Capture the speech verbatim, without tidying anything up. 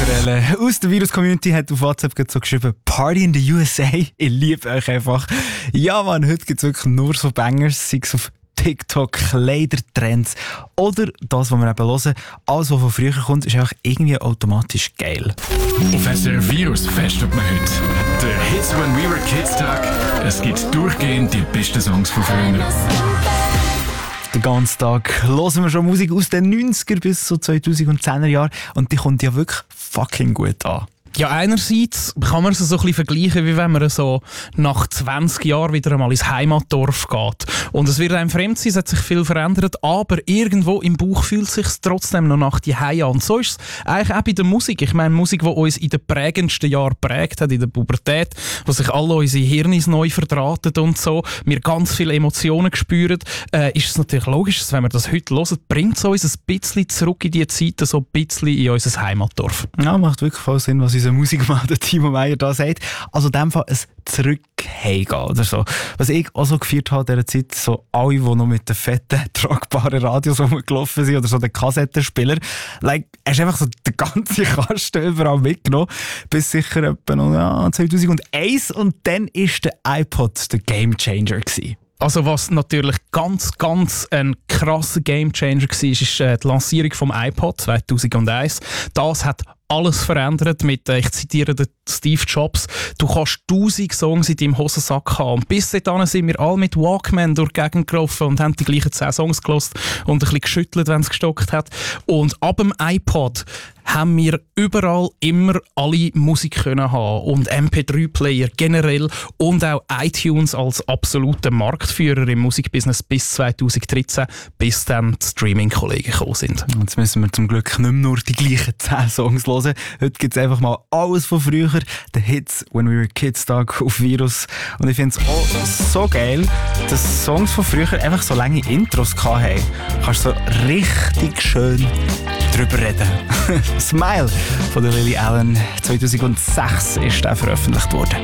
Relle aus der Virus-Community hat auf WhatsApp so geschrieben: Party in the U S A. Ich liebe euch einfach. Ja, man, heute gibt es wirklich nur so Bangers, sei es auf TikTok, Kleidertrends oder das, was wir eben hören. Alles, was von früher kommt, ist einfach irgendwie automatisch geil. Auf S R Virus festet man heute der Hits When We Were Kids Tag. Es gibt durchgehend die besten Songs von früher. Den ganzen Tag hören wir schon Musik aus den neunziger bis so zweitausendzehner Jahren und die kommt ja wirklich fucking gut an. Ja, einerseits kann man es so ein bisschen vergleichen, wie wenn man so nach zwanzig Jahren wieder einmal ins Heimatdorf geht. Und es wird einem fremd sein, es hat sich viel verändert, aber irgendwo im Bauch fühlt es sich trotzdem noch nach die Hause an. Und so ist es eigentlich auch bei der Musik. Ich meine, Musik, die uns in den prägendsten Jahren prägt hat, in der Pubertät, wo sich alle unsere Hirne neu verdrahtet und so, wir ganz viele Emotionen spüren, äh, ist es natürlich logisch, dass wenn wir das heute hören, bringt es uns ein bisschen zurück in die Zeiten, so ein bisschen in unser Heimatdorf. Ja, macht wirklich voll Sinn, was unser Musikmann, der Timo Meyer, da sagt. Also in dem Fall ein Zurückheimgehen oder so. Was ich auch so gefeiert habe in dieser Zeit, so alle, die noch mit den fetten, tragbaren Radios rumgelaufen sind oder so den Kassettenspieler, like, hast du einfach so den ganzen Kasten überall mitgenommen, bis sicher etwa noch ja, zweitausendeins und dann war der iPod der Gamechanger gewesen. Also was natürlich ganz, ganz ein krasser Gamechanger war, ist äh, die Lancierung des iPod zweitausendeins. Das hat alles verändert mit, äh, ich zitiere den Steve Jobs, du kannst tausend Songs in deinem Hosensack haben. Und bis dahin sind wir alle mit Walkman durch die Gegend gelaufen und haben die gleichen zehn Songs gehört und ein bisschen geschüttelt, wenn es gestockt hat. Und ab dem iPod haben wir überall immer alle Musik können haben und M P drei Player generell und auch iTunes als absoluter Marktführer im Musikbusiness bis zweitausenddreizehn, bis dann die Streaming-Kollegen gekommen sind. Jetzt müssen wir zum Glück nicht mehr nur die gleichen zehn Songs hören. Heute gibt es einfach mal alles von früher, den Hits When We Were Kids Tag auf Virus. Und ich finde es auch so geil, dass Songs von früher einfach so lange Intros hatten. Du kannst so richtig schön drüber reden. Smile von der Lily Allen zweitausendsechs ist der veröffentlicht worden.